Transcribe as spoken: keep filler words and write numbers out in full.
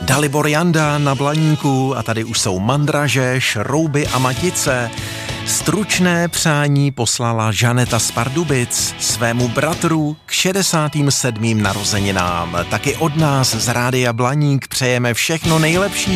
Dalibor Janda na Blaníku a tady už jsou mandraže, šrouby a matice. Stručné přání poslala Žaneta z Pardubic svému bratru k šedesátým sedmým narozeninám. Taky od nás z Rádia Blaník přejeme všechno nejlepší.